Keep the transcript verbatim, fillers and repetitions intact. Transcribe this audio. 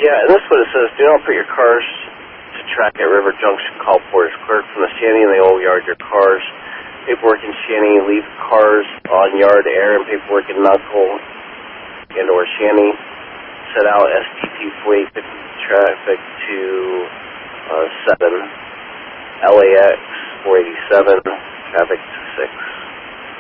Yeah, and this is what it says. Do not put your cars to track at River Junction. Call Porter's Clerk from the shanty and they will yard your cars. Paperwork in shanty. Leave cars on yard air and paperwork in knuckle and or shanty. Set out S T T forty-eight fifty traffic to uh, seven. L A X four eighty-seven traffic to six.